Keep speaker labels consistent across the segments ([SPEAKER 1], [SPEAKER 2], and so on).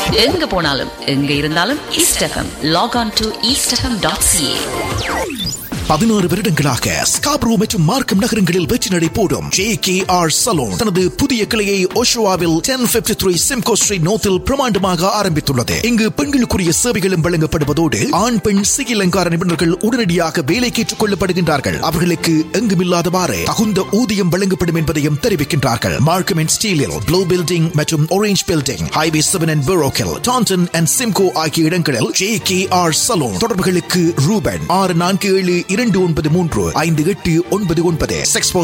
[SPEAKER 1] எங்க போனாலும் எங்க இருந்தாலும் east FM. Lock on to eastfm.ca.
[SPEAKER 2] 16 வருடங்களாக ஸ்காப்ரோ மற்றும் மார்க்கம் நகரங்களில் வெற்றி நடை போடும் JKR சலூன் தனது புதிய கிளையை ஓஷோவாவில் 1053 சிம்கோ ஸ்ட்ரீட் நோத்தில் பிரமாண்டமாக ஆரம்பித்துள்ளது. இங்கு பெண்களுக்குரிய சேவைகளும் வழங்கப்படுவதோடு ஆண் பெண் சிகை அலங்கார நிபுணர்கள் உடனடியாக வேலைக்கு ஏற்றுக் கொள்ளப்படுகின்றார்கள். அவர்களுக்கு எங்குமில்லாதவாறு தகுந்த ஊதியம் வழங்கப்படும் என்பதையும் தெரிவிக்கின்றார்கள். மார்க்கம் அண்ட் ஸ்டீலில் ப்ளூ பில்டிங் மற்றும் orange building, highway 7 and பெரோக்கில், Tandon and Simcoe ஆகிய இடங்களில் JKR சலூன். தொடர்புகளுக்கு ரூபன் 647-293-5899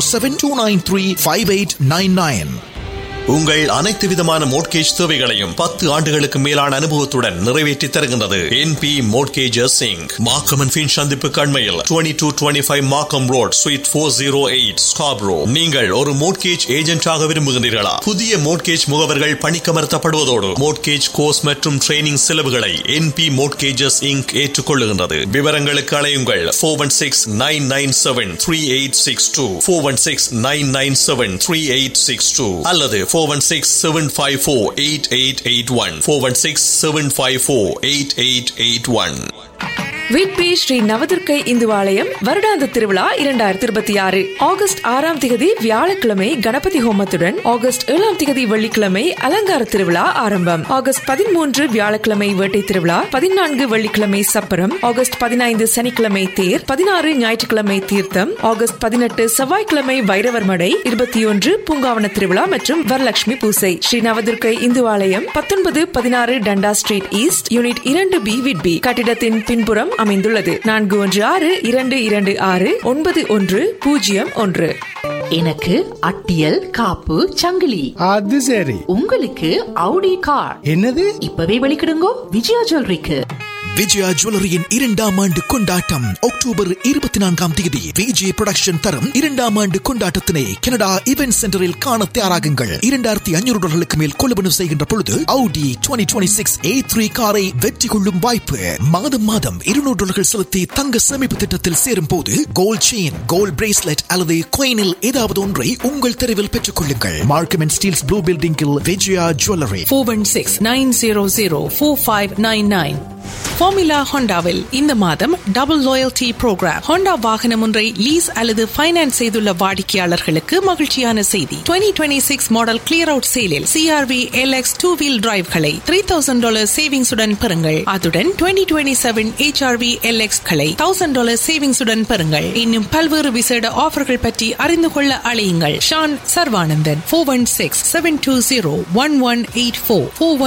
[SPEAKER 2] 647-293-5899.
[SPEAKER 3] உங்கள் அனைத்து விதமான மோட்கேஜ் தேவைகளையும் 10 ஆண்டுகளுக்கு மேலான அனுபவத்துடன் நிறைவேற்றி தருகின்றது NP Mortgages Inc. Markham and fin சந்திப்பு கண்மையில் 2225 மார்க்கம் ரோட் ஸ்வீட் 408 ஸ்காப்ரோ. நீங்கள் ஒரு மோட்கேஜ் ஏஜென்டாக விரும்புகிறீர்களா? புதிய மோட்கேஜ் முகவர்கள் பணிக்கமர்த்தப்படுவதோடு மோட்கேஜ் கோர்ஸ் மற்றும் ட்ரைனிங் செலவுகளை NP Mortgages Inc. ஏற்றுக்கொள்ளுகின்றது. விவரங்களுக்கு அழையுங்கள் 416-997-3862 416-997-3862 அல்லது 416-754-8881 416-754-8881.
[SPEAKER 4] விட்பி ஸ்ரீ நவதுர்க்கை இந்துவாலயம் வருடாந்த திருவிழா 2026 ஆகஸ்ட் 6ஆம் திகதி வியாழக்கிழமை கணபதி ஹோமத்துடன், ஆகஸ்ட் 7ஆம் திகதி வெள்ளிக்கிழமை அலங்கார திருவிழா ஆரம்பம். ஆகஸ்ட் 13 வியாழக்கிழமை வேட்டை திருவிழா, 14 வெள்ளிக்கிழமை சப்பரம், ஆகஸ்ட் 15 சனிக்கிழமை தேர், 16 ஞாயிற்றுக்கிழமை தீர்த்தம், ஆகஸ்ட் 18 செவ்வாய்க்கிழமை வைரவர் மடை, 21 பூங்காவன திருவிழா மற்றும் வரலட்சுமி பூசை. ஸ்ரீ நவதுர்க்கை இந்துவாலயம் 1916 டண்டா street east, unit 2B Whitby. கட்டிடத்தின் பின்புறம் அமைந்துள்ளது. 4162269101.
[SPEAKER 1] எனக்கு அட்டியல் காப்பு சங்கிலி.
[SPEAKER 5] அது சரி.
[SPEAKER 1] உங்களுக்கு அவுடி கார்.
[SPEAKER 5] என்னது?
[SPEAKER 1] இப்பவே வெளிக்கிடுங்கோ விஜயா ஜுவல்லரிக்கு.
[SPEAKER 2] விஜயா ஜுவல்லரியின் 2ஆம் ஆண்டு கொண்டாட்டம் அக்டோபர் 24ஆம் தேதி. விஜய் புரொடக்ஷன் தரும் 2ஆம் ஆண்டு கொண்டாட்டத்தினை கனடா இவென்ட் சென்டரில் காண தயாராகுங்கள். $2500 மேல் கொள்வனவு செய்கின்ற பொழுது Audi 2026 A3 காரை வெற்றி கொள்ளும் வாய்ப்பு. மாதம் மாதம் $200 செலுத்தி தங்க சேமிப்பு திட்டத்தில் சேரும் போது கோல்ட் செயின், கோல்ட் பிரேஸ்லெட் அல்லது coinல் ஏதாவது ஒன்றை உங்கள் தெருவில் பெற்றுக் கொள்ளுங்கள். மார்க்கம் அண்ட் ஸ்டீல்ஸ் ப்ளூ பில்டிங்கில் விஜயா ஜுவல்லரி.
[SPEAKER 4] 416-900-4599. ஃபார்முலா ஹோண்டாவில் இந்த மாதம் டபுள் லாயல்டி புரோகிராம். ஹோண்டா வாகனம் ஒன்றை லீஸ் அல்லது ஃபைனான்ஸ் செய்துள்ள வாடிக்கையாளர்களுக்கு மகிழ்ச்சியான செய்தி. 2026 model clear out சேலில் CRV LX 2-wheel டிரைவ்களை $3000 சேவிங்ஸுடன் பெறுங்கள். அதுடன் 2027 HRV LX களை $1000 சேவிங்ஸுடன் பெறுங்கள். இன்னும் பல்வேறு விசேட ஆஃபர்கள் பற்றி அறிந்து கொள்ள அழையுங்கள். ஷான் சர்வானந்தன் 416-720-1184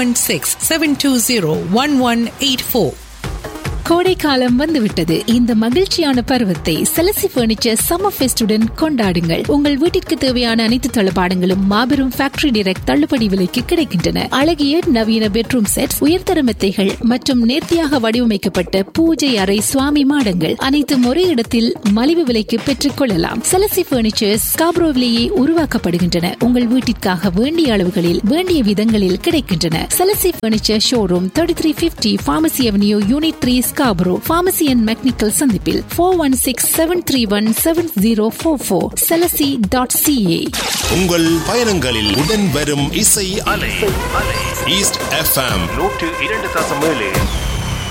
[SPEAKER 4] 416-720-1184.
[SPEAKER 6] கோடை காலம் வந்துவிட்டது. இந்த மகிழ்ச்சியான பருவத்தை செலசி பர்னிச்சர் சம்மர் ஃபெஸ்டுடன் கொண்டாடுங்கள். உங்கள் வீட்டிற்கு தேவையான அனைத்து தளபாடங்களும் மாபெரும் ஃபேக்டரி டைரக்ட் தள்ளுபடி விலைக்கு கிடைக்கின்றன. அழகிய நவீன பெட்ரூம் செட், உயர்தர மெத்தைகள் மற்றும் நேர்த்தியாக வடிவமைக்கப்பட்ட பூஜை அறை சுவாமி மாடங்கள் அனைத்தும் ஒரே இடத்தில் மலிவு விலைக்கு பெற்றுக் கொள்ளலாம். செலசி பர்னிச்சர்ஸ் ஸ்காப்ரோவிலேயே உருவாக்கப்படுகின்றன. உங்கள் வீட்டிற்காக வேண்டிய அளவுகளில் வேண்டிய விதங்களில் கிடைக்கின்றன. செலசி furniture showroom 3350 Pharmacy Avenue Unit 3 Scarborough. Pharmacy and Mechanical சந்திப்பில் 416-731-7044 selasi.ca.
[SPEAKER 3] உங்கள் பயணங்களில் உடன் வரும் இசை அலை. East FM 102.7.